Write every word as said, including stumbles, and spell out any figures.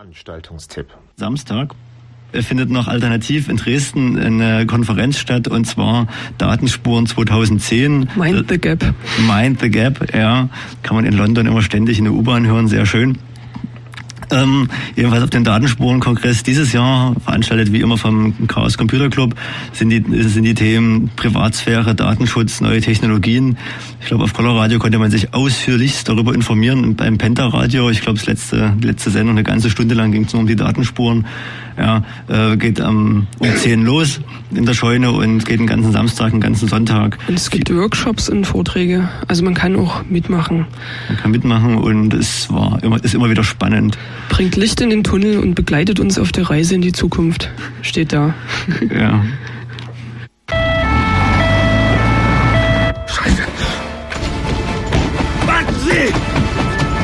Veranstaltungstipp. Samstag findet noch alternativ in Dresden eine Konferenz statt, und zwar Datenspuren zweitausendzehn. Mind the Gap. Mind the Gap, ja. Kann man in London immer ständig in der U-Bahn hören, sehr schön. Ähm, jedenfalls auf dem Datenspurenkongress dieses Jahr, veranstaltet wie immer vom Chaos Computer Club, sind die, sind die Themen Privatsphäre, Datenschutz, neue Technologien. Ich glaube, auf Coloradio konnte man sich ausführlichst darüber informieren. Beim Penta-Radio, ich glaube, das letzte, die letzte Sendung, eine ganze Stunde lang ging es nur um die Datenspuren. Ja, äh, geht ähm, um zehn los in der Scheune und geht den ganzen Samstag, den ganzen Sonntag. Und es gibt Workshops und Vorträge, also man kann auch mitmachen. Man kann mitmachen und es war immer, ist immer wieder spannend. Bringt Licht in den Tunnel und begleitet uns auf der Reise in die Zukunft, steht da. Ja.